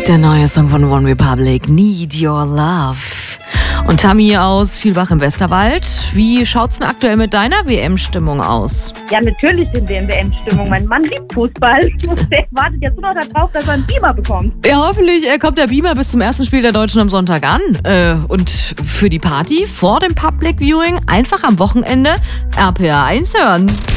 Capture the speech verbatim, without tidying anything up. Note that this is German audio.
Der neue Song von One Republic, Need Your Love. Und Tammy aus Vielbach im Westerwald, wie schaut's denn aktuell mit deiner W M-Stimmung aus? Ja, natürlich sind wir in W M-Stimmung. Mein Mann liebt Fußball. Der wartet jetzt nur noch darauf, dass er einen Beamer bekommt. Ja, hoffentlich äh, kommt der Beamer bis zum ersten Spiel der Deutschen am Sonntag an. Äh, und für die Party vor dem Public Viewing einfach am Wochenende R P R eins hören.